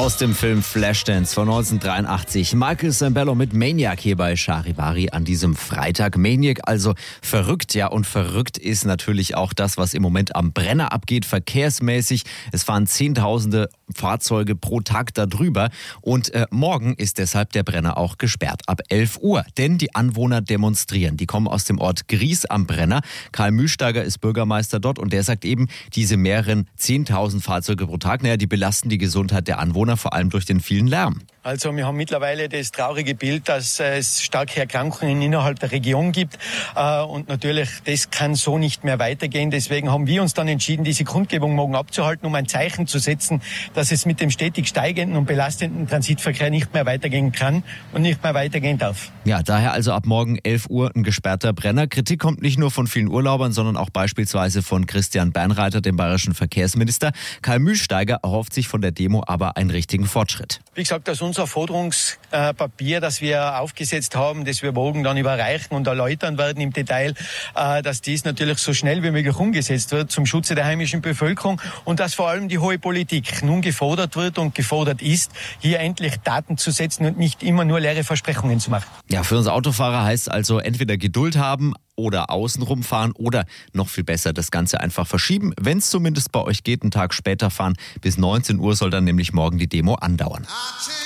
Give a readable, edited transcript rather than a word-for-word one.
Aus dem Film Flashdance von 1983. Michael Sembello mit Maniac hier bei Charivari an diesem Freitag. Maniac also verrückt, ja, und verrückt ist natürlich auch das, was im Moment am Brenner abgeht, verkehrsmäßig. Es fahren Zehntausende Fahrzeuge pro Tag da drüber und morgen ist deshalb der Brenner auch gesperrt ab 11 Uhr. Denn die Anwohner demonstrieren. Die kommen aus dem Ort Gries am Brenner. Karl Mühlsteiger ist Bürgermeister dort und der sagt eben, diese mehreren 10.000 Fahrzeuge pro Tag, die belasten die Gesundheit der Anwohner, vor allem durch den vielen Lärm. Also wir haben mittlerweile das traurige Bild, dass es starke Erkrankungen innerhalb der Region gibt. Und natürlich, das kann so nicht mehr weitergehen. Deswegen haben wir uns dann entschieden, diese Kundgebung morgen abzuhalten, um ein Zeichen zu setzen, dass es mit dem stetig steigenden und belastenden Transitverkehr nicht mehr weitergehen kann und nicht mehr weitergehen darf. Ja, daher also ab morgen 11 Uhr ein gesperrter Brenner. Kritik kommt nicht nur von vielen Urlaubern, sondern auch beispielsweise von Christian Bernreiter, dem bayerischen Verkehrsminister. Karl Mühlsteiger erhofft sich von der Demo aber einen richtigen Fortschritt. Wie gesagt, dass unser Forderungspapier, das wir aufgesetzt haben, das wir morgen dann überreichen und erläutern werden im Detail, dass dies natürlich so schnell wie möglich umgesetzt wird zum Schutze der heimischen Bevölkerung und dass vor allem die hohe Politik nun gefordert wird und gefordert ist, hier endlich Taten zu setzen und nicht immer nur leere Versprechungen zu machen. Ja, für uns Autofahrer heißt es also entweder Geduld haben oder außenrum fahren oder noch viel besser das Ganze einfach verschieben. Wenn es zumindest bei euch geht, einen Tag später fahren. Bis 19 Uhr soll dann nämlich morgen die Demo andauern.